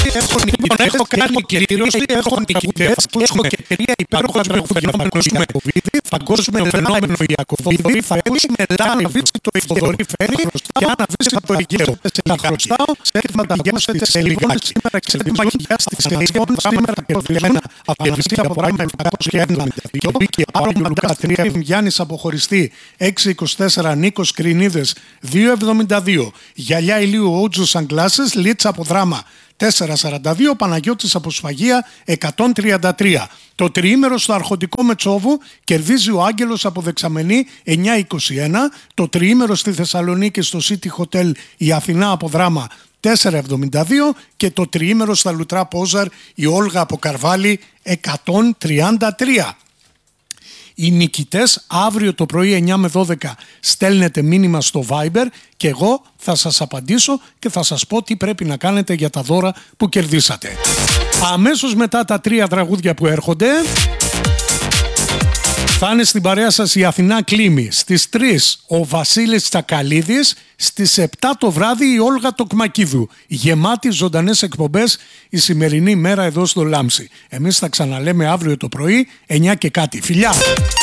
Έχω κάνει κυρήρωση, έχω νικητές, έχω και εταιρεία υπέροχα που γινόμενο παγκόσμιο φαινόμενο Ιακωβίδη, θα έχει μετά να βρίσκει το Θοδωρή Φέρη και να βρίσκει το Αιγαίο. Θα χρωστάω σε έτοιμα για σε λιγάκι. Σήμερα και σε έτοιμα για στις τελειών σήμερα και προβλημένα απαντηστεί από πράγμα 792 και Άρο Λουκάς 3 Γιάννης αποχωριστή 624 Νίκος Κρινίδες 272 Γυαλιά Ηλίου Ότζου Σαγκλάσες Λίτσα από Δράμα 442, Παναγιώτης από Σφαγεία 133. Το τριήμερο στο Αρχοντικό Μετσόβου κερδίζει ο Άγγελος από Δεξαμενή 921. Το τριήμερο στη Θεσσαλονίκη στο City Hotel η Αθηνά από Δράμα 472 και το τριήμερο στα Λουτρά Πόζαρ η Όλγα από Καρβάλι 133. Οι νικητές αύριο το πρωί 9 με 12 στέλνετε μήνυμα στο Viber και εγώ θα σας απαντήσω και θα σας πω τι πρέπει να κάνετε για τα δώρα που κερδίσατε. Αμέσως μετά τα 3 τραγούδια που έρχονται θα είναι στην παρέα σας η Αθηνά Κλίμη. Στις 3 ο Βασίλης Τσακαλίδης, στις 7 το βράδυ η Όλγα Τοκμακίδου. Γεμάτη ζωντανές εκπομπές η σημερινή μέρα εδώ στο Λάμψη. Εμείς θα ξαναλέμε αύριο το πρωί 9 και κάτι. Φιλιά!